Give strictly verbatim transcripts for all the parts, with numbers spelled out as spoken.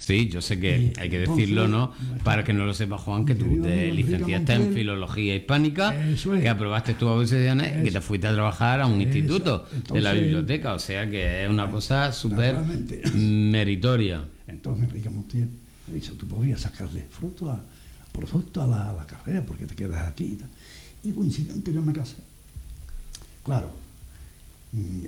Sí, yo sé que Y hay que entonces, decirlo, ¿no? nuestra- Para que no lo sepa Juan, que mi tú querido te amigo Enrique licenciaste en Montiel, Filología Hispánica, eso es. que aprobaste tus audiciones y que te Eso. fuiste a trabajar a un Eso. instituto de la Entonces, biblioteca, o sea que es una cosa súper naturalmente. meritoria. Entonces Enrique Montiel me dice, tú podrías sacarle fruto a, producto a la, a la carrera porque te quedas aquí y tal. Y coincidente yo me casé. Claro, y,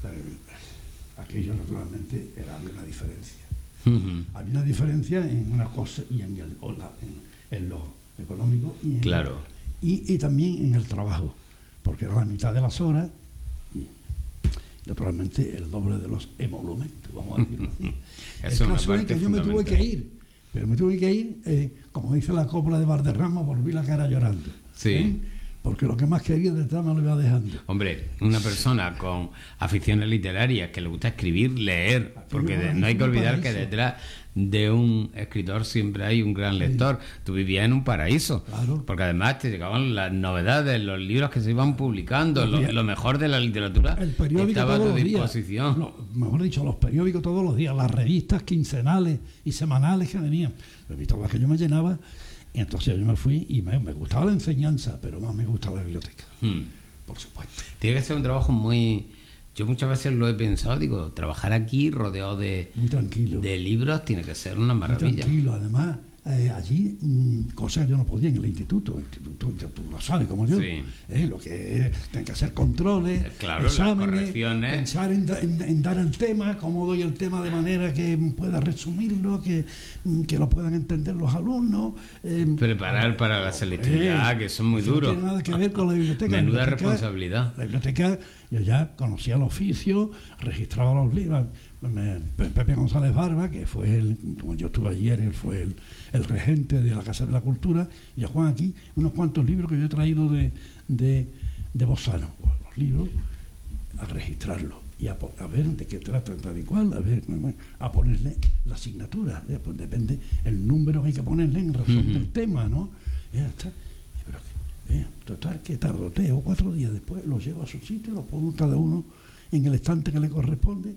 eh, aquello naturalmente era, había una diferencia. Ujú. Había una diferencia en una cosa y en, el, o la- en, en lo económico y, en, Claro. y, y también en el trabajo, porque era la mitad de las horas y naturalmente el doble de los emolumentos, vamos a decirlo así. Esa El es una caso es parte que yo me tuve fundamental. que ir, pero me tuve que ir, eh, como dice la copla de Valderrama, volví la cara llorando. Sí. ¿eh? Porque lo que más quería detrás me lo iba dejando. Hombre, una persona con aficiones literarias, que le gusta escribir, leer, porque de- no hay que olvidar que detrás de un escritor siempre hay un gran lector. Tú vivías en un paraíso, Claro. porque además te llegaban las novedades, los libros que se iban publicando, Los lo, días. lo mejor de la literatura El periódico estaba a todos tu los días. disposición. No, mejor dicho, los periódicos todos los días, las revistas quincenales y semanales que venían. Revistas las que yo me llenaba. Y entonces yo me fui y me, me gustaba la enseñanza, pero más me gustaba la biblioteca, Hmm. por supuesto. Tiene que ser un trabajo muy... Yo muchas veces lo he pensado, digo, trabajar aquí rodeado de, Muy tranquilo. de libros tiene que ser una Muy maravilla. tranquilo, además, eh, allí, mm, cosas que yo no podía en el instituto. El instituto, ya tú lo sabes como yo. Sí. eh, lo que es, tienen que hacer controles, Eh, claro, las exámenes, correcciones. pensar en, da- en- en dar el tema, cómo doy el tema de manera que pueda resumirlo, que, mm, que lo puedan entender los alumnos. eh, Preparar para la selectividad, eh, que son muy eso duros. No tiene nada que ver con la biblioteca. La Menuda biblioteca- responsabilidad. La biblioteca, yo ya conocía el oficio, registraba los libros. Me- Pepe González Barba, que fue el, como yo estuve ayer, él fue el, el regente de la Casa de la Cultura, y a Juan aquí, unos cuantos libros que yo he traído de, de, de Bozano, los libros, a registrarlos y a, po- a ver de qué trata tal y cual, a ver, a ponerle la asignatura, ¿eh? Pues depende el número que hay que ponerle en razón Ujú. del tema, ¿no? Y ya está. Pero, eh, total, que tardo tres o cuatro días después, los llevo a su sitio, los pongo cada uno en el estante que le corresponde.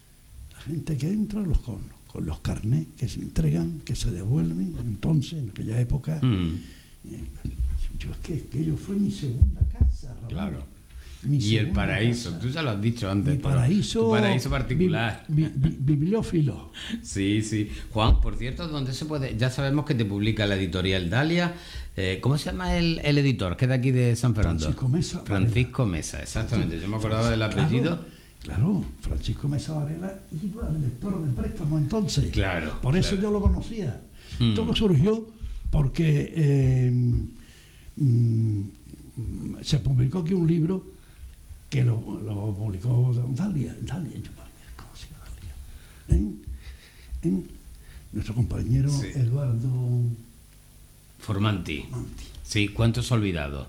La gente que entra los con, con los carnés que se entregan, que se devuelven. Entonces, en aquella época, Mm, eh, yo es que aquello fue mi segunda casa, Ramón. claro. Mi Y el segunda paraíso, casa. tú ya lo has dicho antes. Mi pero paraíso, tu paraíso particular. bi- bi- bibliófilo. Sí, sí. Juan, por cierto, ¿dónde se puede? Ya sabemos que te publica la editorial Dalia. Eh, ¿Cómo se llama el, el editor? Que es de aquí de San Fernando. Francisco Mesa. Francisco Mesa, exactamente. Yo me acordaba del apellido. Claro, claro, Francisco Mesa Varela iba al lector de préstamo entonces. Claro, Por eso claro. yo lo conocía. Mm. Todo surgió porque eh, mm, se publicó aquí un libro que lo, lo publicó Dalia. Dalia, yo, ¿cómo se llama Dalia? En, en nuestro compañero Sí. Eduardo Formanti. Manti. Sí, ¿cuántos olvidados?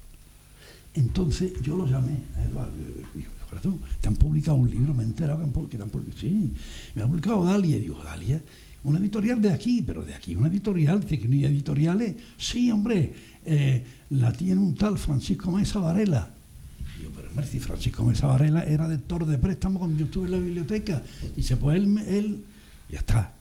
Entonces yo lo llamé a Eduardo y digo, "Eduardo, te han publicado un libro, me he enterado que, han, pu- que te han publicado. Sí, me ha publicado Dalia. Y digo, Dalia, una editorial de aquí, pero de aquí, una editorial, dice que no hay editoriales. Sí, hombre, eh, la tiene un tal Francisco Mesa Varela. Y yo, pero Merci, Francisco Mesa Varela era lector de préstamo cuando yo estuve en la biblioteca. Dice, pues él, él ya está.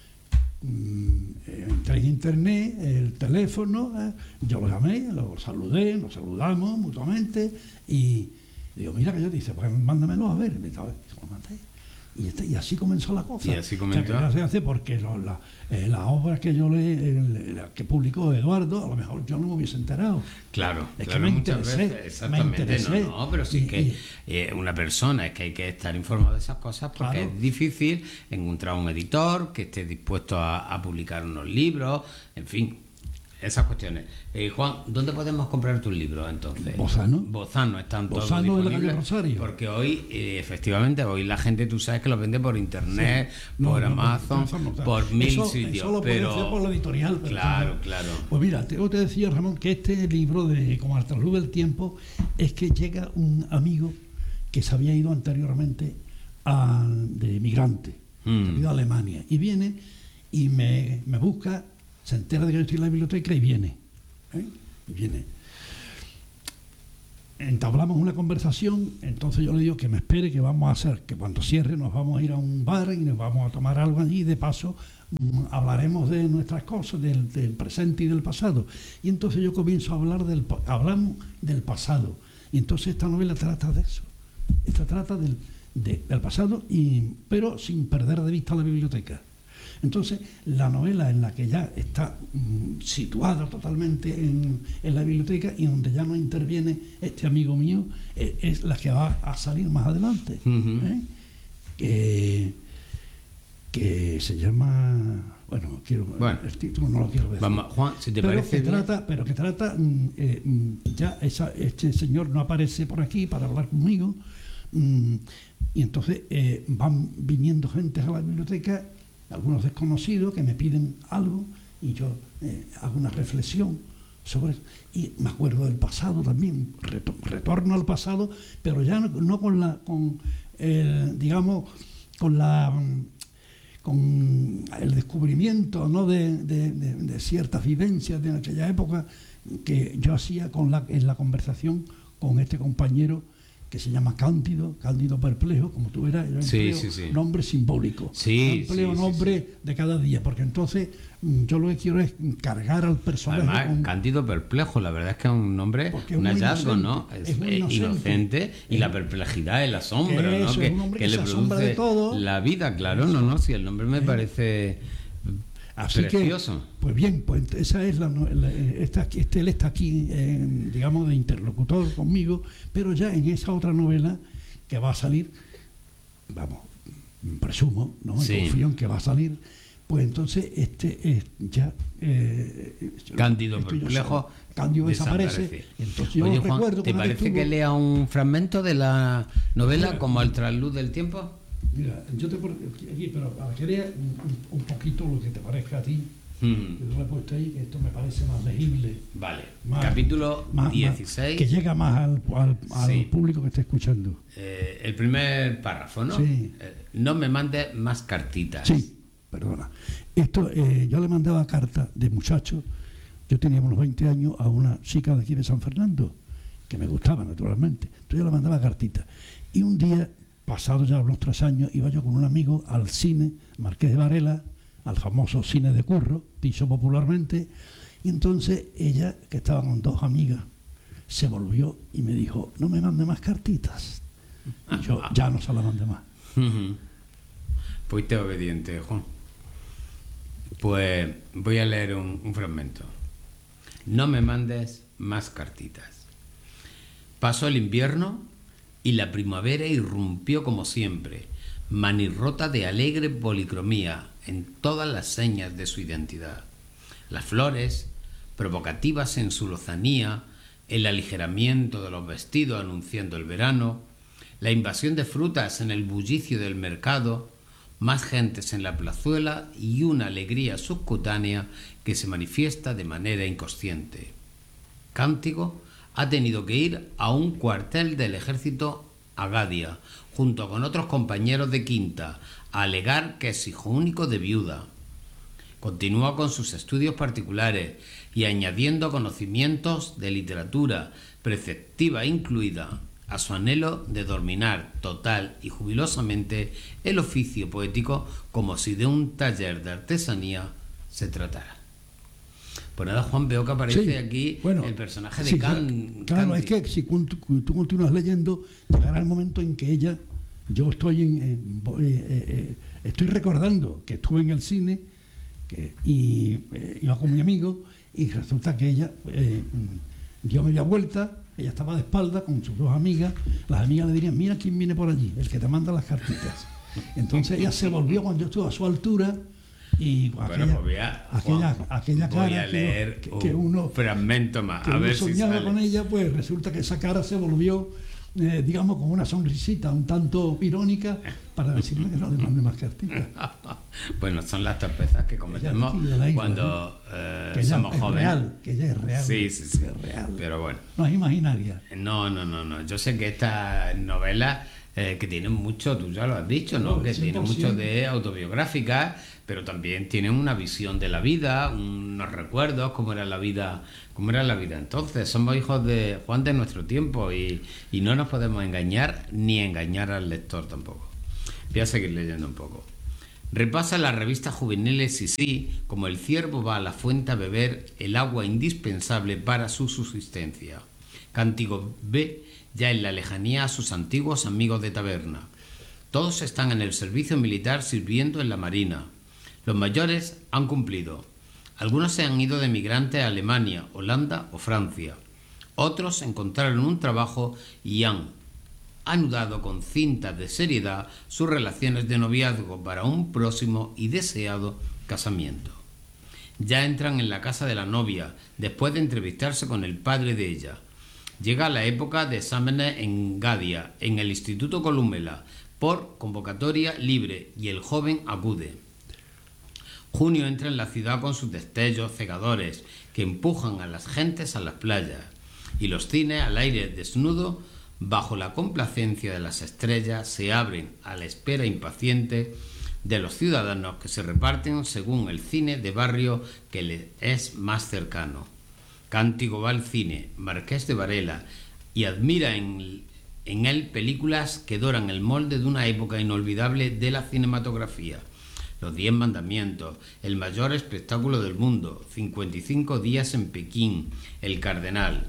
Mm, entré en internet, el teléfono, eh, yo lo llamé, lo saludé, nos saludamos mutuamente y digo, mira que yo dice, pues mándamelo a ver, y me estaba- se lo mandé. Y, este- y así comenzó la cosa. Y así O sea, comenzó. que ya se hace porque lo- la, eh, las obras que yo le, eh, la que publicó Eduardo, a lo mejor yo no me hubiese enterado. Claro, Es que claro, me muchas interesé, veces, me exactamente, interesé. no, no, pero sí Y- que y- eh, una persona es que hay que estar informado de esas cosas porque Claro. es difícil encontrar un editor que esté dispuesto a, a publicar unos libros, en fin, esas cuestiones. Eh, Juan, ¿dónde podemos comprar tus libros entonces? Bozano. Bozano, están todos Bozano de la disponibles. calle Rosario. Porque hoy, eh, efectivamente, hoy la gente, tú sabes que los vende por internet, No, por no, no, Amazon, eso no, por mil eso, sitios, Eso lo puede pero hacer por la editorial. pero claro, eso- claro. Pues mira, te, yo te decía, Ramón, que este libro de Como al trasluz del tiempo es que llega un amigo que se había ido anteriormente a, de migrante, Mm. se había ido a Alemania, y viene y me, me busca, se entera de que yo estoy en la biblioteca y viene. ¿eh? Y viene. Entablamos una conversación, entonces yo le digo que me espere, que vamos a hacer, que cuando cierre nos vamos a ir a un bar y nos vamos a tomar algo allí y de paso mm, hablaremos de nuestras cosas, del, del presente y del pasado. Y entonces yo comienzo a hablar del, hablamos del pasado. Y entonces esta novela trata de eso. Esta trata del, de, del pasado, y, pero sin perder de vista la biblioteca. Entonces, la novela en la que ya está mm, situada totalmente en, en la biblioteca y donde ya no interviene este amigo mío, eh, es la que va a salir más adelante. Uh-huh. ¿eh? Que, que se llama... Bueno, quiero, bueno, el título no lo quiero decir. Vamos, Juan, si te pero parece que bien. trata, pero que trata, mm, eh, mm, ya esa, este señor no aparece por aquí para hablar conmigo, mm, y entonces eh, van viniendo gente a la biblioteca, algunos desconocidos que me piden algo y yo eh, hago una reflexión sobre eso. Y me acuerdo del pasado también, reto, retorno al pasado, pero ya no, no con la, con el, digamos, con la, con el descubrimiento, ¿no?, de, de, de, de ciertas vivencias de aquella época que yo hacía con la, en la conversación con este compañero que se llama Cándido, Cándido Perplejo, como tú verás, yo empleo sí, sí, sí. nombre simbólico. Sí, yo empleo sí, nombre sí, sí. de cada día, porque entonces yo lo que quiero es cargar al personaje. Además, con... Cándido Perplejo, la verdad es que es un nombre, un hallazgo, ¿no? Es, es muy inocente. inocente, y la perplejidad, el asombro, Eso, ¿no? Es Que, un hombre que, que le se asombra produce de todo. la vida, claro, eso. no, no, si el nombre me parece Así precioso. Que, pues bien, pues esa es la, la esta, este, él está aquí, eh, digamos, de interlocutor conmigo, pero ya en esa otra novela que va a salir, vamos, presumo, ¿no? Sí. Confío en que va a salir, pues entonces este es ya eh, Cándido Perplejo Cándido desaparece. Entonces yo Oye, Juan, recuerdo ¿te parece estuvo... que lea un fragmento de la novela, Mira, como El trasluz del tiempo? Mira, yo te pongo aquí, pero para que veas un, un poquito lo que te parezca a ti. Mm. Yo lo he puesto ahí, que esto me parece más legible. Vale, más, capítulo más, dieciséis. Más, que llega más al, al, al sí. público que esté escuchando. Eh, el primer párrafo, ¿no? Sí. Eh, no me mandes más cartitas. Sí, perdona. Esto, eh, yo le mandaba cartas de muchacho, yo tenía unos veinte años, a una chica de aquí de San Fernando, que me gustaba naturalmente. Entonces yo le mandaba cartitas. Y un día, pasado ya unos tres años, iba yo con un amigo al cine, Marqués de Varela, al famoso cine de Curro, dicho popularmente, y entonces ella, que estaba con dos amigas, se volvió y me dijo, no me mande más cartitas. Y yo ya no se la mandé más. Uh-huh. Fuiste obediente, Juan. Pues voy a leer un, un fragmento. No me mandes más cartitas. Pasó el invierno y la primavera irrumpió como siempre, manirrota de alegre policromía en todas las señas de su identidad. Las flores, provocativas en su lozanía, el aligeramiento de los vestidos anunciando el verano, la invasión de frutas en el bullicio del mercado, más gentes en la plazuela y una alegría subcutánea que se manifiesta de manera inconsciente. Cántigo ha tenido que ir a un cuartel del ejército a Gadia, junto con otros compañeros de quinta, a alegar que es hijo único de viuda. Continúa con sus estudios particulares y añadiendo conocimientos de literatura, preceptiva incluida, a su anhelo de dominar total y jubilosamente el oficio poético como si de un taller de artesanía se tratara. Pues nada, Juan, veo que aparece sí, aquí bueno, el personaje de sí, Can. Claro, Candy. Es que si tú, tú continúas leyendo, llegará el momento en que ella, yo estoy en, en eh, eh, estoy recordando que estuve en el cine que, y eh, iba con mi amigo y resulta que ella eh, dio media vuelta, ella estaba de espalda con sus dos amigas, las amigas le dirían, mira quién viene por allí, el que te manda las cartitas. Entonces ella se volvió cuando yo estuve a su altura y bueno, aquella, pues voy a, aquella, Juan, aquella voy cara a leer que, que uno un fragmento más, que a uno ver si soñaba sale. con ella, pues resulta que esa cara se volvió eh, digamos con una sonrisita un tanto irónica para decirle que no le mande más cartitas. Bueno, son las torpezas que cometemos isla, cuando eh, que somos es jóvenes. Real, que ella es real. Sí, sí, sí. Es real. Pero bueno. No es imaginaria. No, no, no, no. Yo sé que estas novelas eh, que tienen mucho, tú ya lo has dicho, ¿no? no que cien por ciento. Tienen mucho de autobiográficas, pero también tienen una visión de la vida, unos recuerdos, cómo era la vida, cómo era la vida entonces. Somos hijos de Juan de nuestro tiempo y, y no nos podemos engañar ni engañar al lector tampoco. Voy a seguir leyendo un poco. Repasa las revistas juveniles y sí, como el ciervo va a la fuente a beber el agua indispensable para su subsistencia. Cántico ve ya en la lejanía a sus antiguos amigos de taberna. Todos están en el servicio militar sirviendo en la marina. Los mayores han cumplido. Algunos se han ido de migrantes a Alemania, Holanda o Francia. Otros encontraron un trabajo y han anudado con cintas de seriedad sus relaciones de noviazgo para un próximo y deseado casamiento. Ya entran en la casa de la novia, después de entrevistarse con el padre de ella. Llega la época de exámenes en Gadia, en el Instituto Columela, por convocatoria libre, y el joven acude. Junio entra en la ciudad con sus destellos cegadores que empujan a las gentes a las playas, y los cines al aire desnudo, bajo la complacencia de las estrellas, se abren a la espera impaciente de los ciudadanos que se reparten según el cine de barrio que les es más cercano. Cántico va al cine, Marqués de Varela, y admira en, en él películas que doran el molde de una época inolvidable de la cinematografía. Los Diez Mandamientos, el mayor espectáculo del mundo, cincuenta y cinco días en Pekín, El Cardenal.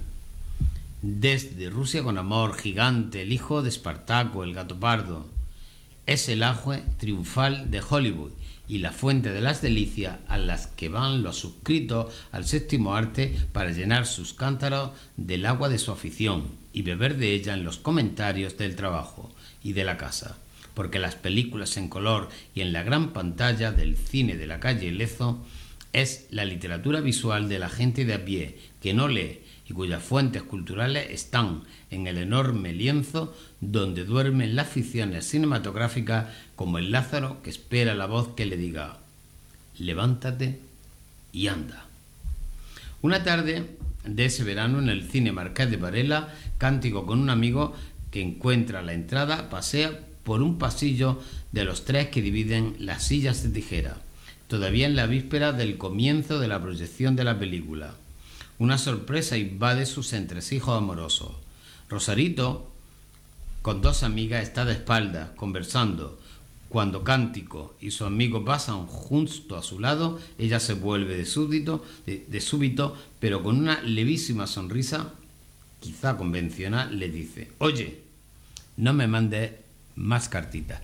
Desde Rusia con amor, Gigante, El hijo de Espartaco, El gato pardo. Es el auge triunfal de Hollywood y la fuente de las delicias a las que van los suscritos al séptimo arte para llenar sus cántaros del agua de su afición y beber de ella en los comentarios del trabajo y de la casa, porque las películas en color y en la gran pantalla del cine de la calle Lezo es la literatura visual de la gente de a pie que no lee y cuyas fuentes culturales están en el enorme lienzo donde duermen las ficciones cinematográficas, como el Lázaro que espera la voz que le diga: levántate y anda. Una tarde de ese verano en el cine Marqués de Varela, Cántico con un amigo que encuentra la entrada pasea por un pasillo de los tres que dividen las sillas de tijera, todavía en la víspera del comienzo de la proyección de la película. Una sorpresa invade sus entresijos amorosos. Rosarito, con dos amigas, está de espaldas, conversando. Cuando Cántico y su amigo pasan justo a su lado, ella se vuelve de súbito, de, de súbito, pero con una levísima sonrisa, quizá convencional, le dice: oye, no me mandes más cartitas.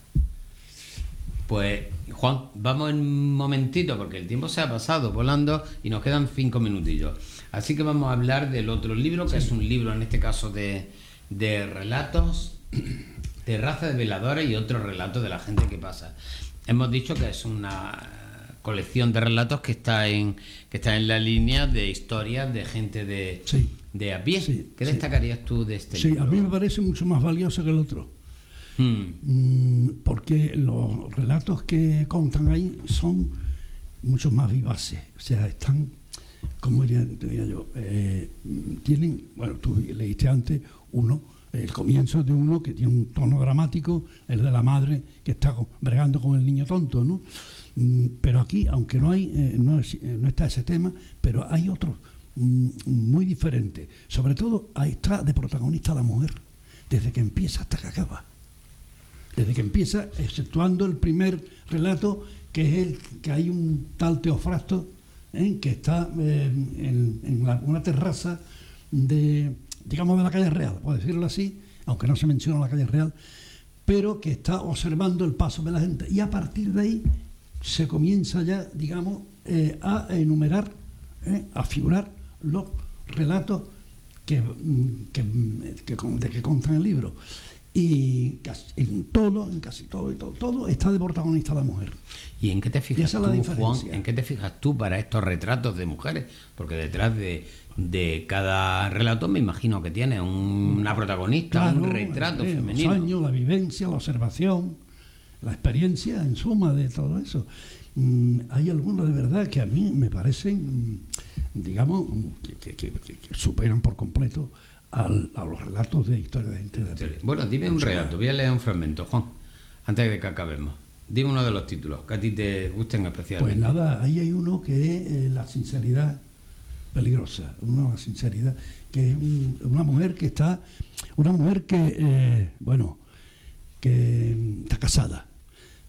Pues, Juan, vamos en un momentito porque el tiempo se ha pasado volando y nos quedan cinco minutillos. Así que vamos a hablar del otro libro, que sí. Es un libro en este caso de, de relatos de raza de veladores y otros relatos de la gente que pasa. Hemos dicho que es una colección de relatos que está en que está en la línea de historias de gente de, sí. de a pie. Sí, ¿Qué sí. destacarías tú de este sí, libro? Sí, a mí me parece mucho más valioso que el otro. Hmm. Porque los relatos que contan ahí son mucho más vivaces, o sea, están, como diría, diría yo, eh, tienen, bueno, tú leíste antes uno, el comienzo de uno que tiene un tono dramático, el de la madre que está bregando con el niño tonto, ¿no? Pero aquí, aunque no hay, eh, no, es, no está ese tema, pero hay otros mm, muy diferentes. Sobre todo ahí está de protagonista la mujer, desde que empieza hasta que acaba. Desde que empieza, exceptuando el primer relato, que es el que hay un tal Teofrasto, ¿eh? que está eh, en, en la, una terraza de, digamos, de la calle Real, por decirlo así, aunque no se menciona la calle Real, pero que está observando el paso de la gente. Y a partir de ahí se comienza ya, digamos, eh, a enumerar, eh, a figurar los relatos que, que, que, de que contan el libro. Y casi, en todo, en casi todo y todo, todo está de protagonista la mujer. ¿Y en qué te fijas tú, Juan? ¿En qué te fijas tú para estos retratos de mujeres? Porque detrás de, de cada relato me imagino que tiene un, una protagonista, claro, un retrato eh, femenino. Los años, la vivencia, la observación, la experiencia en suma de todo eso. Mm, hay algunos de verdad que a mí me parecen, digamos, que, que, que, que superan por completo Al, a los relatos de historia de gente de sí. Bueno, dime un relato, voy a leer un fragmento, Juan, antes de que acabemos. Dime uno de los títulos que a ti te gusten especialmente. Pues nada, ahí hay uno que es eh, la sinceridad peligrosa, una sinceridad, que es un, una mujer que está, una mujer que, eh, bueno, que está casada,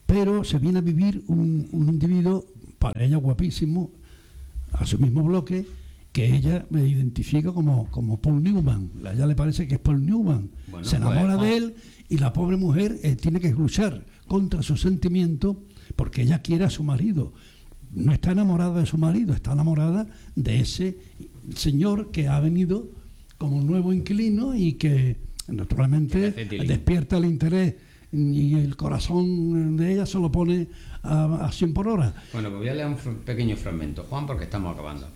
pero se viene a vivir un, un individuo, para ella guapísimo, a su mismo bloque, que ella me identifica como, como Paul Newman. A ella le parece que es Paul Newman. Bueno, se enamora pues, de él y la pobre mujer eh, tiene que luchar contra su sentimiento porque ella quiere a su marido. No está enamorada de su marido, está enamorada de ese señor que ha venido como nuevo inquilino y que naturalmente despierta el interés y el corazón de ella se lo pone a, a cien por hora. Bueno, pues voy a leer un pequeño fragmento, Juan, porque estamos acabando.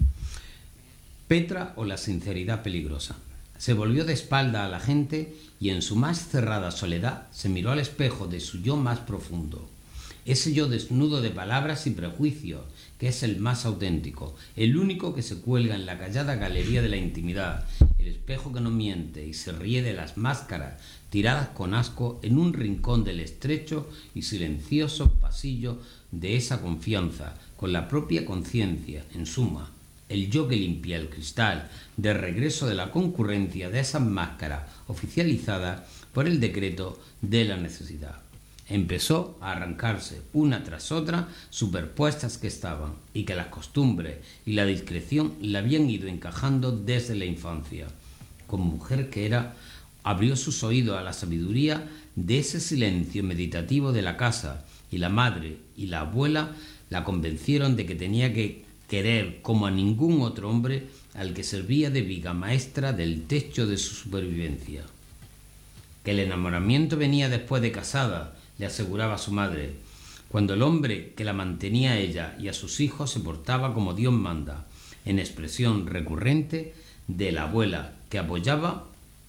Petra o la sinceridad peligrosa. Se volvió de espalda a la gente y en su más cerrada soledad se miró al espejo de su yo más profundo. Ese yo desnudo de palabras y prejuicios, que es el más auténtico, el único que se cuelga en la callada galería de la intimidad, el espejo que no miente y se ríe de las máscaras tiradas con asco en un rincón del estrecho y silencioso pasillo de esa confianza, con la propia conciencia, en suma, el yo que limpia el cristal de regreso de la concurrencia de esas máscaras oficializadas por el decreto de la necesidad. Empezó a arrancarse una tras otra, superpuestas que estaban, y que las costumbres y la discreción la habían ido encajando desde la infancia. Como mujer que era, abrió sus oídos a la sabiduría de ese silencio meditativo de la casa, y la madre y la abuela la convencieron de que tenía que querer como a ningún otro hombre al que servía de viga maestra del techo de su supervivencia. Que el enamoramiento venía después de casada, le aseguraba su madre, cuando el hombre que la mantenía a ella y a sus hijos se portaba como Dios manda, en expresión recurrente de la abuela que apoyaba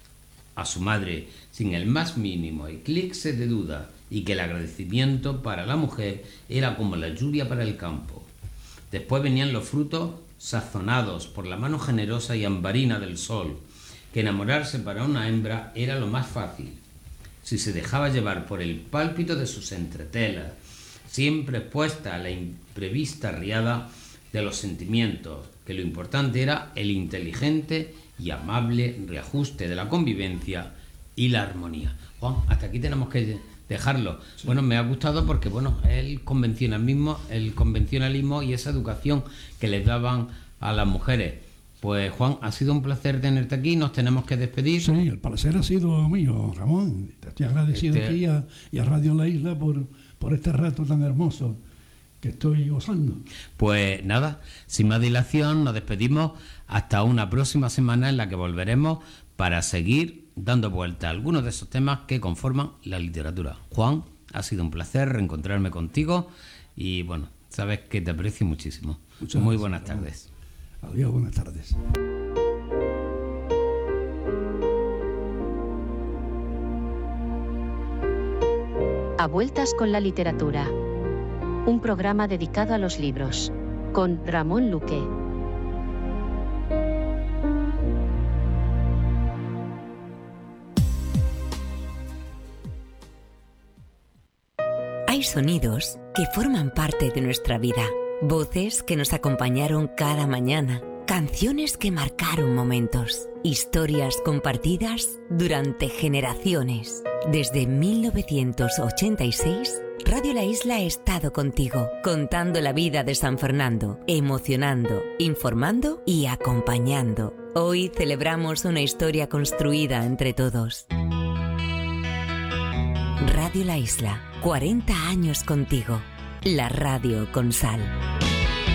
a su madre sin el más mínimo eclipse de duda y que el agradecimiento para la mujer era como la lluvia para el campo. Después venían los frutos sazonados por la mano generosa y ambarina del sol, que enamorarse para una hembra era lo más fácil, si se dejaba llevar por el pálpito de sus entretelas, siempre expuesta a la imprevista riada de los sentimientos, que lo importante era el inteligente y amable reajuste de la convivencia y la armonía. Juan, hasta aquí tenemos que dejarlo. Sí. Bueno, me ha gustado porque, bueno, el convencionalismo, el convencionalismo y esa educación que les daban a las mujeres. Pues Juan, ha sido un placer tenerte aquí, nos tenemos que despedir. Sí, el placer ha sido mío, Ramón. Te estoy agradecido este... aquí a, y a Radio La Isla por, por este rato tan hermoso que estoy gozando. Pues nada, sin más dilación, nos despedimos hasta una próxima semana en la que volveremos para seguir dando vuelta a algunos de esos temas que conforman la literatura. Juan, ha sido un placer reencontrarme contigo y bueno, sabes que te aprecio muchísimo. Muchas Muy gracias, buenas tardes. Adiós, buenas tardes. A vueltas con la literatura. Un programa dedicado a los libros. Con Ramón Luque. Hay sonidos que forman parte de nuestra vida. Voces que nos acompañaron cada mañana, canciones que marcaron momentos, historias compartidas durante generaciones. Desde mil novecientos ochenta y seis, Radio La Isla ha estado contigo, contando la vida de San Fernando, emocionando, informando y acompañando. Hoy celebramos una historia construida entre todos. Radio La Isla, cuarenta años contigo. La radio con sal.